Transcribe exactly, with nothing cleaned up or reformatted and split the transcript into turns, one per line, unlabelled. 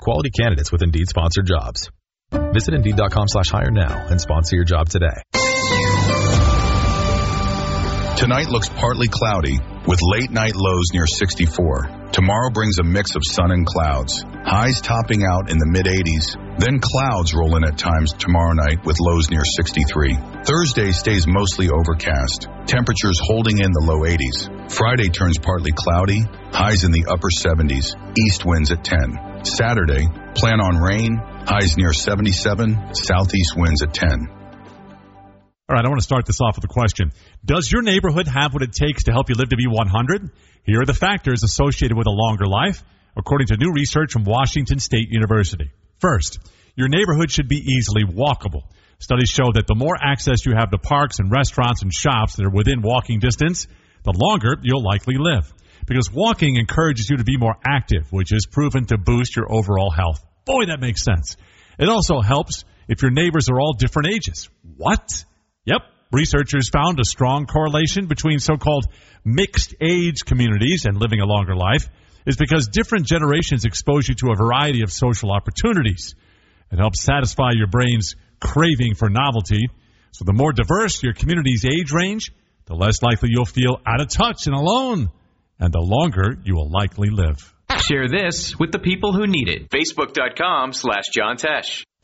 quality candidates with Indeed-sponsored jobs. Visit Indeed.com slash hire now and sponsor your job today.
Tonight looks partly cloudy with late-night lows near sixty-four. Tomorrow brings a mix of sun and clouds. Highs topping out in the mid-eighties. Then clouds roll in at times tomorrow night with lows near sixty-three. Thursday stays mostly overcast. Temperatures holding in the low eighties. Friday turns partly cloudy. Highs in the upper seventies. East winds at ten. Saturday, plan on rain. Highs near seventy-seven. Southeast winds at ten.
All right, I want to start this off with a question. Does your neighborhood have what it takes to help you live to be one hundred? Here are the factors associated with a longer life, according to new research from Washington State University. First, your neighborhood should be easily walkable. Studies show that the more access you have to parks and restaurants and shops that are within walking distance, the longer you'll likely live. Because walking encourages you to be more active, which is proven to boost your overall health. Boy, that makes sense. It also helps if your neighbors are all different ages. What? Yep, researchers found a strong correlation between so-called mixed-age communities and living a longer life is because different generations expose you to a variety of social opportunities. It helps satisfy your brain's craving for novelty. So the more diverse your community's age range, the less likely you'll feel out of touch and alone, and the longer you will likely live.
Share this with the people who need it. Facebook.com slash John Tesh.